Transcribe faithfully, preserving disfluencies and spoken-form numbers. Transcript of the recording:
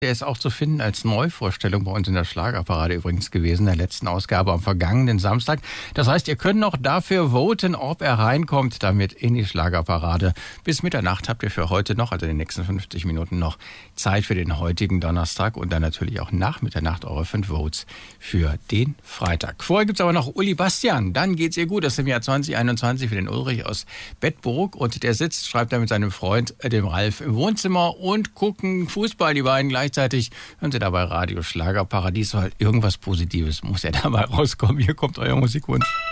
Der ist auch zu finden als Neuvorstellung bei uns in der Schlagerparade übrigens gewesen, der letzten Ausgabe am vergangenen Samstag. Das heißt, ihr könnt noch dafür voten, ob er reinkommt, damit in die Schlagerparade. Bis Mitternacht habt ihr für heute noch, also in den nächsten fünfzig Minuten noch, Zeit für den heutigen Donnerstag und dann natürlich auch nach Mitternacht eure fünf Votes für den Freitag. Vorher gibt's aber noch Uli Bastian, dann geht's ihr gut. Das ist im Jahr zwanzig einundzwanzig für den Ulrich aus Bedburg und der sitzt, schreibt er mit seinem Freund, äh, dem Ralf, im Wohnzimmer und gucken Fußball, die beiden gleich. Gleichzeitig hören Sie dabei Radio Schlagerparadies, weil irgendwas Positives muss ja dabei rauskommen. Hier kommt euer Musikwunsch.